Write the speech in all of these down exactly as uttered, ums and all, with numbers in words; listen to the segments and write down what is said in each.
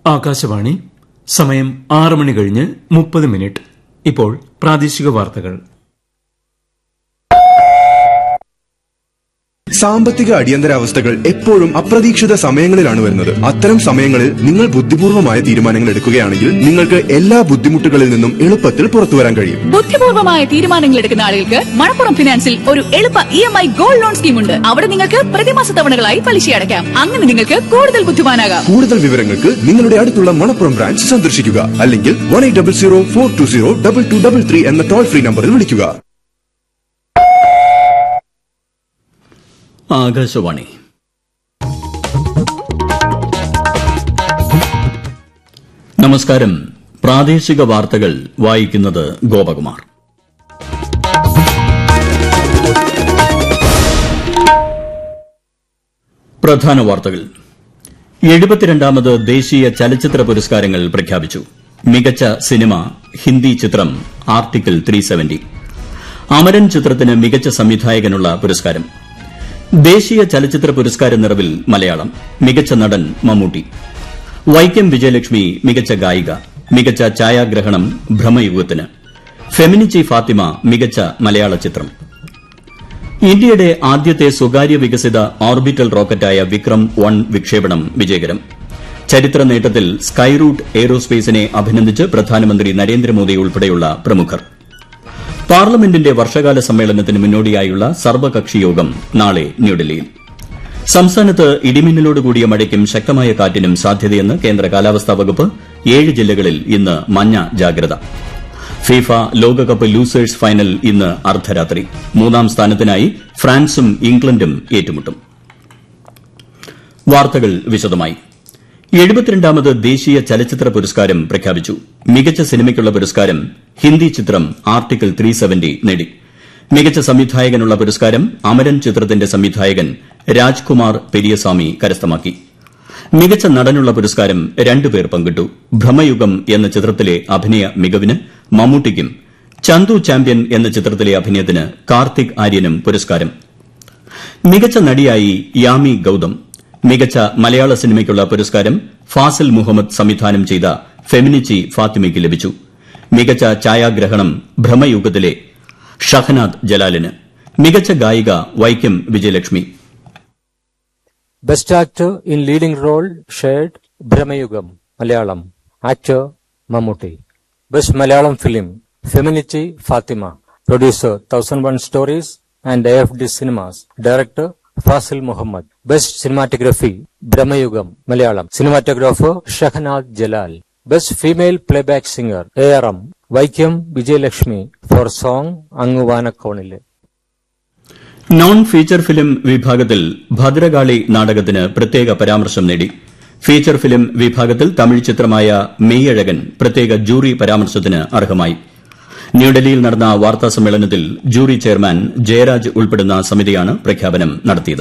ആകാശവാണി. സമയം ആറ് മണി കഴിഞ്ഞ് മുപ്പത് മിനിറ്റ്. ഇപ്പോൾ പ്രാദേശിക വാർത്തകൾ. സാമ്പത്തിക അടിയന്തരാവസ്ഥകൾ എപ്പോഴും അപ്രതീക്ഷിത സമയങ്ങളിലാണ് വരുന്നത്. അത്തരം സമയങ്ങളിൽ നിങ്ങൾ ബുദ്ധിപൂർവമായ തീരുമാനങ്ങൾ എടുക്കുകയാണെങ്കിൽ നിങ്ങൾക്ക് എല്ലാ ബുദ്ധിമുട്ടുകളിൽ നിന്നും എളുപ്പത്തിൽ പുറത്തുവരാൻ കഴിയും. ബുദ്ധിപൂർവമായ തീരുമാനങ്ങൾ എടുക്കുന്ന ആളുകൾക്ക് മണപ്പുറം ഫിനാൻസിൽ ഒരു എളുപ്പ E M I gold loan scheme ഉണ്ട്. അവിടെ നിങ്ങൾക്ക് പ്രതിമാസ തവണകളായി പലിശ അടയ്ക്കാം. അങ്ങനെ നിങ്ങൾക്ക് കൂടുതൽ ബുദ്ധിമാനാകാം. കൂടുതൽ വിവരങ്ങൾക്ക് നിങ്ങളുടെ അടുത്തുള്ള മണപ്പുറം ബ്രാഞ്ച് സന്ദർശിക്കുക. അല്ലെങ്കിൽ one eight double zero four to zero double two double three എന്ന ടോൾ ഫ്രീ നമ്പറിൽ വിളിക്കുക. ആകാശവാണി. നമസ്കാരം. പ്രാദേശിക വാർത്തകൾ വായിക്കുന്നത് ഗോപകുമാർ. പ്രധാന വാർത്തകൾ. എഴുപത്തിരണ്ടാമത് ദേശീയ ചലച്ചിത്ര പുരസ്കാരങ്ങൾ പ്രഖ്യാപിച്ചു. മികച്ച സിനിമ ഹിന്ദി ചിത്രം ആർട്ടിക്കിൾ ത്രീ സെവന്റി. അമരൻ ചിത്രത്തിന് മികച്ച സംവിധായകനുള്ള പുരസ്കാരം. ദേശീയ ചലച്ചിത്ര പുരസ്കാര നിറവിൽ മലയാളം. മികച്ച നടൻ മമ്മൂട്ടി. വൈക്കം വിജയലക്ഷ്മി മികച്ച ഗായിക. മികച്ച ഛായാഗ്രഹണം ഭ്രമയുഗത്തിന്. ഫെമിനിച്ചി ഫാത്തിമ മികച്ച മലയാള ചിത്രം. ഇന്ത്യയുടെ ആദ്യത്തെ സ്വകാര്യ വികസിത ഓർബിറ്റൽ റോക്കറ്റായ വിക്രം വൺ വിക്ഷേപണം വിജയകരം. ചരിത്ര നേട്ടത്തിൽ സ്കൈറൂട്ട് എയ്റോസ്പേസിനെ അഭിനന്ദിച്ച് പ്രധാനമന്ത്രി നരേന്ദ്രമോദി ഉൾപ്പെടെയുള്ള പ്രമുഖർ. പാർലമെന്റിന്റെ വർഷകാല സമ്മേളനത്തിന് മുന്നോടിയായുള്ള സർവകക്ഷി യോഗം നാളെ ന്യൂഡൽഹിയിൽ. സംസ്ഥാനത്ത് ഇടിമിന്നലോടുകൂടിയ മഴയ്ക്കും ശക്തമായ കാറ്റിനും സാധ്യതയെന്ന് കേന്ദ്ര കാലാവസ്ഥാ വകുപ്പ്. ഏഴ് ജില്ലകളിൽ ഇന്ന് മഞ്ഞ ജാഗ്രത. ഫിഫ ലോകകപ്പ് ലൂസേഴ്സ് ഫൈനൽ ഇന്ന് അർദ്ധരാത്രി. മൂന്നാം സ്ഥാനത്തിനായി ഫ്രാൻസും ഇംഗ്ലണ്ടും ഏറ്റുമുട്ടും. വാർത്തകൾ വിശദമായി. എഴുപത്തിരണ്ടാമത് ദേശീയ ചലച്ചിത്ര പുരസ്കാരം പ്രഖ്യാപിച്ചു. മികച്ച സിനിമയ്ക്കുള്ള പുരസ്കാരം ഹിന്ദി ചിത്രം ആർട്ടിക്കിൾ ത്രീ സെവന്റി നേടി. മികച്ച സംവിധായകനുള്ള പുരസ്കാരം അമരൻ ചിത്രത്തിന്റെ സംവിധായകൻ രാജ്കുമാർ പെരിയസ്വാമി കരസ്ഥമാക്കി. മികച്ച നടനുള്ള പുരസ്കാരം രണ്ടുപേർ പങ്കിട്ടു. ഭ്രമയുഗം എന്ന ചിത്രത്തിലെ അഭിനയ മികവിന് മമ്മൂട്ടിക്കും ചന്തു ചാമ്പ്യൻ എന്ന ചിത്രത്തിലെ അഭിനയത്തിന് കാർത്തിക് ആര്യനും പുരസ്കാരം. മികച്ച നടിയായി യാമി ഗൌതം. മികച്ച മലയാള സിനിമയ്ക്കുള്ള പുരസ്കാരം ഫാസിൽ മുഹമ്മദ് സംവിധാനം ചെയ്ത ഫെമിനിച്ചി ഫാത്തിമയ്ക്ക് ലഭിച്ചു. മികച്ച ഛായാഗ്രഹണം ഭ്രമയുഗത്തിലെ ഷഹനാദ് ജലാലിന്. മികച്ച ഗായിക Vaikom Vijayalakshmi. Best actor in leading role shared Bramayugam Malayalam actor Mammootty. Best Malayalam film ഫെമിനിച്ചി Fathima. Producer thousand one stories and A F D cinemas. Director Fazil Muhammad. Best cinematography Bramayugam Malayalam. Cinematographer Shahnad Jalal. Best female playback singer A R M Vaikom Vijayalakshmi four song അങ്ങുവാനക്കോണില്. Non feature film വിഭാഗത്തിൽ ഭദ്രകാളി നാടകത്തിന് പ്രത്യേക പരാമർശം നേടി. Feature film വിഭാഗത്തിൽ തമിഴ് ചിത്രമായ മെയ്യഴകൻ പ്രത്യേക jury പരാമർശത്തിന് അർഹമായി. ന്യൂഡൽഹിയിൽ നടന്ന വാർത്താ സമ്മേളനത്തിൽ ജൂറി ചെയർമാൻ ജയരാജ് ഉൾപ്പെടുന്ന സമിതിയാണ് പ്രഖ്യാപനം നടത്തിയത്.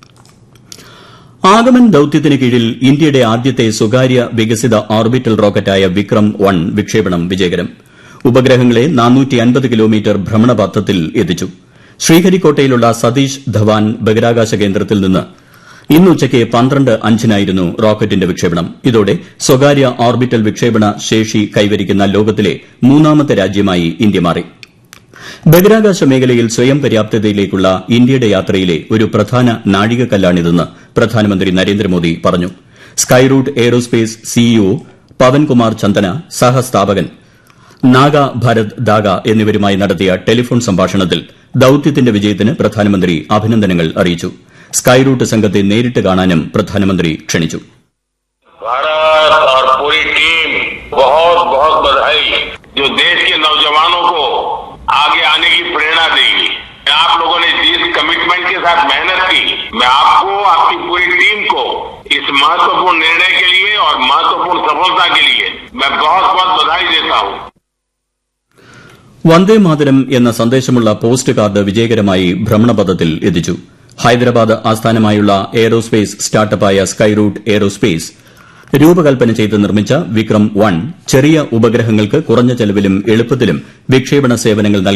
ആഗമൻ ദൌത്യത്തിന് കീഴിൽ ഇന്ത്യയുടെ ആദ്യത്തെ സ്വകാര്യ വികസിത ഓർബിറ്റൽ റോക്കറ്റായ വിക്രം വൺ വിക്ഷേപണം വിജയകരം. ഉപഗ്രഹങ്ങളെ നാനൂറ്റി അൻപത് കിലോമീറ്റർ ഭ്രമണപഥത്തിൽ എത്തിച്ചു. ശ്രീഹരിക്കോട്ടയിലുള്ള സതീഷ് ധവാൻ ബഹിരാകാശ കേന്ദ്രത്തിൽ നിന്ന് ഇന്ന് ഉച്ചയ്ക്ക് പന്ത്രണ്ട് അഞ്ചിനായിരുന്നു റോക്കറ്റിന്റെ വിക്ഷേപണം. ഇതോടെ സ്വകാര്യ ഓർബിറ്റൽ വിക്ഷേപണ ശേഷി കൈവരിക്കുന്ന ലോകത്തിലെ മൂന്നാമത്തെ രാജ്യമായി ഇന്ത്യ മാറി. ബഹിരാകാശ മേഖലയിൽ സ്വയം പര്യാപ്തതയിലേക്കുള്ള ഇന്ത്യയുടെ യാത്രയിലെ ഒരു പ്രധാന നാഴികക്കല്ലാണിതെന്ന് പ്രധാനമന്ത്രി നരേന്ദ്രമോദി പറഞ്ഞു. സ്കൈറൂട്ട് എയ്റോസ്പേസ് സിഇഒ പവൻകുമാർ ചന്ദന, സഹസ്ഥാപകൻ നാഗ ഭാരത് ദാഗ എന്നിവരുമായി നടത്തിയ ടെലിഫോൺ സംഭാഷണത്തിൽ ദൌത്യത്തിന്റെ വിജയത്തിന് പ്രധാനമന്ത്രി അഭിനന്ദനങ്ങൾ അറിയിച്ചു. സ്കൈറൂട്ട് സംഘത്തെ നേരിട്ട് കാണാനും പ്രധാനമന്ത്രി ക്ഷണിച്ചു. भारत और पूरी टीम बहुत बहुत बधाई, जो देश के नौजवानों को आगे आने की प्रेरणा देगी. आप लोगों ने जिस कमिटमेंट के साथ मेहनत की, मैं आपको, आपकी पूरी टीम को इस महत्वपूर्ण निर्णय के लिए और महत्वपूर्ण सफलता के लिए मैं बहुत बहुत बधाई देता हूं. വന്ദേ മാതരം എന്ന സന്ദേശമുള്ള പോസ്റ്റ് കാർഡ് വിജയകരമായി ഭ്രമണപഥത്തിൽ എത്തിച്ചു. ഹൈദരാബാദ് ആസ്ഥാനമായുള്ള എയ്റോസ്പേസ് സ്റ്റാർട്ടപ്പായ സ്കൈറൂട്ട് എയ്റോസ്പേസ് രൂപകൽപ്പന ചെയ്ത് നിർമ്മിച്ച വിക്രം വൺ ചെറിയ ഉപഗ്രഹങ്ങൾക്ക് കുറഞ്ഞ ചെലവിലും എളുപ്പത്തിലും വിക്ഷേപണ സേവനങ്ങൾ